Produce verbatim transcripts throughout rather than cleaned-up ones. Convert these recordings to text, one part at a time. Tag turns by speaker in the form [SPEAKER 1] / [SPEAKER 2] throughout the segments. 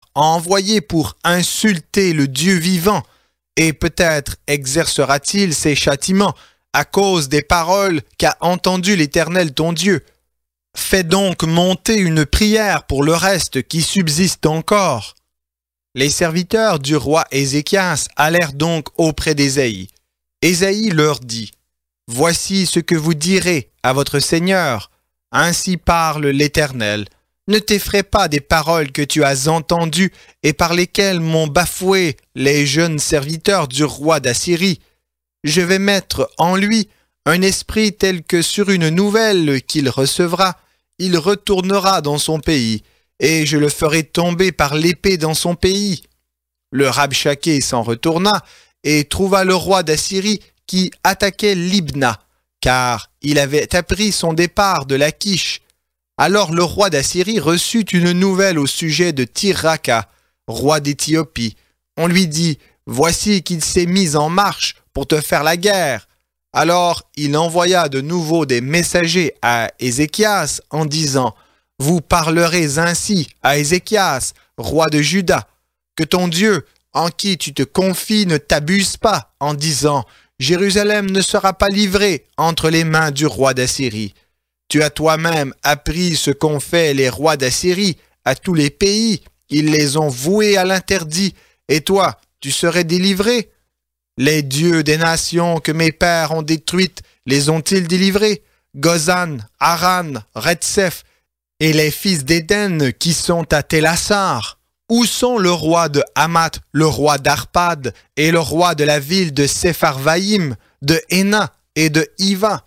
[SPEAKER 1] a envoyé pour insulter le Dieu vivant, et peut-être exercera-t-il ses châtiments à cause des paroles qu'a entendues l'Éternel ton Dieu. Fais donc monter une prière pour le reste qui subsiste encore. » Les serviteurs du roi Ézéchias allèrent donc auprès d'Ésaïe. Ésaïe leur dit, « Voici ce que vous direz à votre Seigneur. Ainsi parle l'Éternel. Ne t'effraie pas des paroles que tu as entendues et par lesquelles m'ont bafoué les jeunes serviteurs du roi d'Assyrie. Je vais mettre en lui un esprit tel que sur une nouvelle qu'il recevra, il retournera dans son pays, et je le ferai tomber par l'épée dans son pays. » Le Rabshaké s'en retourna et trouva le roi d'Assyrie qui attaquait Libna, car il avait appris son départ de Lachish. Alors le roi d'Assyrie reçut une nouvelle au sujet de Tirhaka, roi d'Éthiopie. On lui dit, « Voici qu'il s'est mis en marche pour te faire la guerre. » Alors il envoya de nouveau des messagers à Ézéchias en disant, « Vous parlerez ainsi à Ézéchias, roi de Juda, que ton Dieu, en qui tu te confies, ne t'abuse pas, en disant, « Jérusalem ne sera pas livrée entre les mains du roi d'Assyrie. » Tu as toi-même appris ce qu'ont fait les rois d'Assyrie à tous les pays. Ils les ont voués à l'interdit, et toi, tu serais délivré. Les dieux des nations que mes pères ont détruites, les ont-ils délivrés? Gozan, Haran, Retsef, et les fils d'Éden qui sont à Télassar. Où sont le roi de Hamath, le roi d'Arpad, et le roi de la ville de Sepharvaïm, de Héna et de Hiva?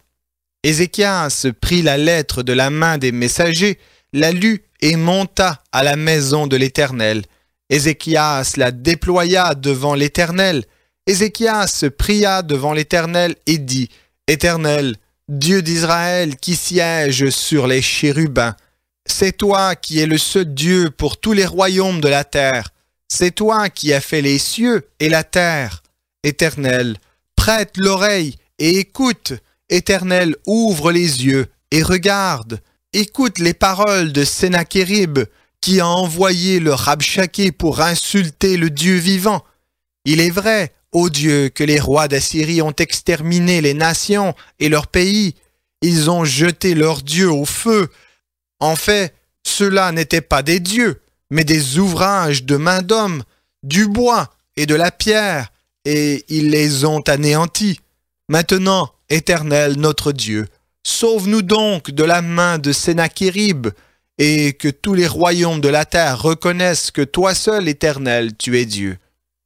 [SPEAKER 1] Ézéchias prit la lettre de la main des messagers, la lut et monta à la maison de l'Éternel. Ézéchias la déploya devant l'Éternel. Ézéchias pria devant l'Éternel et dit, « Éternel, Dieu d'Israël qui siège sur les chérubins, c'est toi qui es le seul Dieu pour tous les royaumes de la terre. C'est toi qui as fait les cieux et la terre. Éternel, prête l'oreille et écoute. Éternel, ouvre les yeux et regarde. Écoute les paroles de Sennachérib, qui a envoyé le Rabshaké pour insulter le Dieu vivant. Il est vrai, ô Dieu, que les rois d'Assyrie ont exterminé les nations et leurs pays. Ils ont jeté leurs dieux au feu. En fait, ceux-là n'étaient pas des dieux, mais des ouvrages de main d'homme, du bois et de la pierre, et ils les ont anéantis. Maintenant, Éternel notre Dieu, sauve-nous donc de la main de Sennachérib, et que tous les royaumes de la terre reconnaissent que toi seul, Éternel, tu es Dieu. »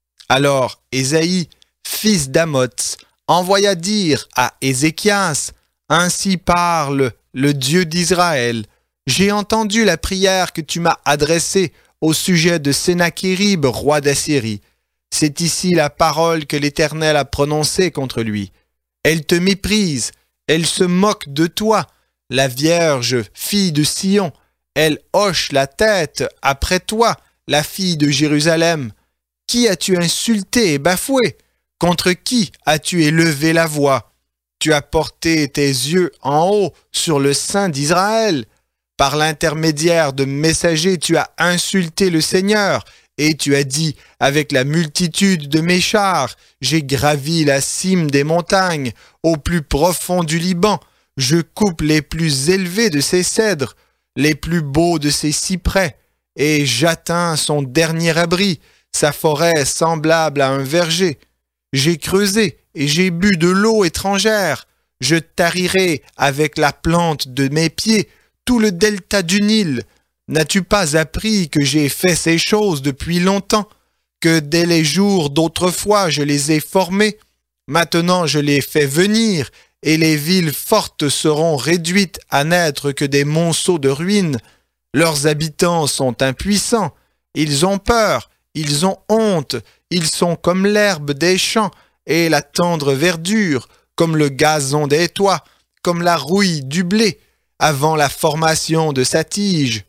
[SPEAKER 1] Alors Ésaïe, fils d'Amoz, envoya dire à Ézéchias, « Ainsi parle le Dieu d'Israël. J'ai entendu la prière que tu m'as adressée au sujet de Sennachérib, roi d'Assyrie. C'est ici la parole que l'Éternel a prononcée contre lui. Elle te méprise, elle se moque de toi, la Vierge, fille de Sion. Elle hoche la tête après toi, la fille de Jérusalem. Qui as-tu insulté et bafoué? Contre qui as-tu élevé la voix? Tu as porté tes yeux en haut sur le sein d'Israël. Par l'intermédiaire de messagers, tu as insulté le Seigneur. Et tu as dit, avec la multitude de mes chars, j'ai gravi la cime des montagnes, au plus profond du Liban. Je coupe les plus élevés de ses cèdres, les plus beaux de ses cyprès, et j'atteins son dernier abri, sa forêt semblable à un verger. J'ai creusé et j'ai bu de l'eau étrangère. Je tarirai avec la plante de mes pieds tout le delta du Nil. N'as-tu pas appris que j'ai fait ces choses depuis longtemps, que dès les jours d'autrefois je les ai formées? Maintenant je les fais venir, et les villes fortes seront réduites à n'être que des monceaux de ruines. Leurs habitants sont impuissants, ils ont peur, ils ont honte, ils sont comme l'herbe des champs et la tendre verdure, comme le gazon des toits, comme la rouille du blé, avant la formation de sa tige.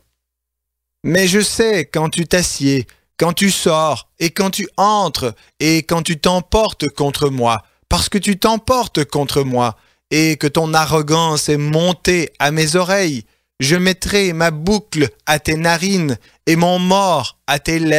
[SPEAKER 1] Mais je sais quand tu t'assieds, quand tu sors, et quand tu entres, et quand tu t'emportes contre moi, parce que tu t'emportes contre moi, et que ton arrogance est montée à mes oreilles. Je mettrai ma boucle à tes narines, et mon mors à tes lèvres.